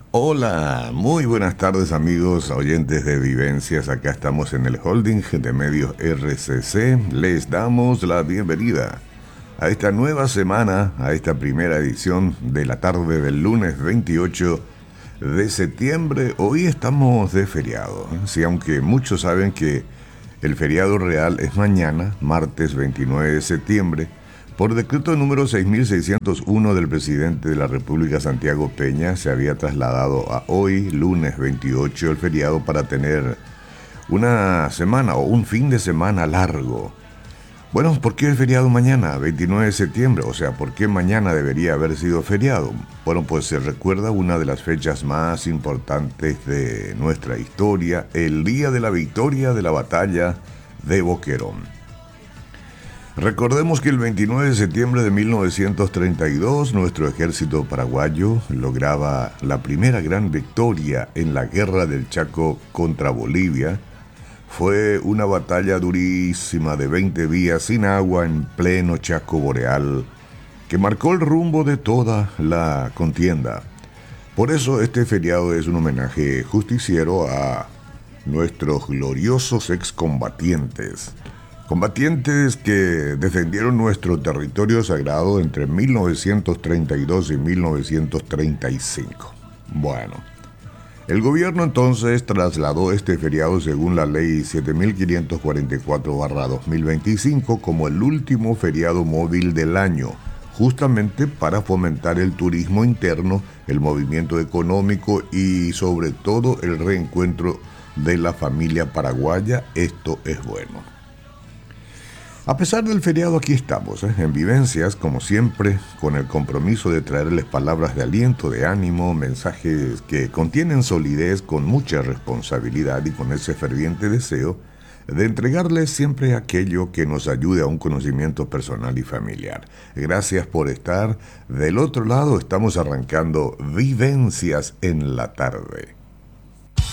Hola, muy buenas tardes amigos oyentes de Vivencias. Acá estamos en el holding de medios RCC. Les damos la bienvenida a esta nueva semana, a esta primera edición de la tarde del lunes 28 de septiembre. Hoy estamos de feriado, ¿eh? Sí, aunque muchos saben que el feriado real es mañana, martes 29 de septiembre. Por decreto número 6601 del presidente de la República, Santiago Peña, se había trasladado a hoy, lunes 28, el feriado para tener una semana o un fin de semana largo. Bueno, ¿por qué el feriado mañana, 29 de septiembre? O sea, ¿por qué mañana debería haber sido feriado? Bueno, pues se recuerda una de las fechas más importantes de nuestra historia, el día de la victoria de la batalla de Boquerón. Recordemos que el 29 de septiembre de 1932 nuestro ejército paraguayo lograba la primera gran victoria en la guerra del Chaco contra Bolivia. Fue una batalla durísima de 20 días sin agua en pleno Chaco boreal que marcó el rumbo de toda la contienda. Por eso este feriado es un homenaje justiciero a nuestros gloriosos excombatientes. Combatientes que defendieron nuestro territorio sagrado entre 1932 y 1935. Bueno, el gobierno entonces trasladó este feriado según la ley 7544/2025 como el último feriado móvil del año, justamente para fomentar el turismo interno, el movimiento económico y sobre todo el reencuentro de la familia paraguaya. Esto es bueno. A pesar del feriado, aquí estamos, en Vivencias, como siempre, con el compromiso de traerles palabras de aliento, de ánimo, mensajes que contienen solidez con mucha responsabilidad y con ese ferviente deseo de entregarles siempre aquello que nos ayude a un conocimiento personal y familiar. Gracias por estar del otro lado. Estamos arrancando Vivencias en la tarde.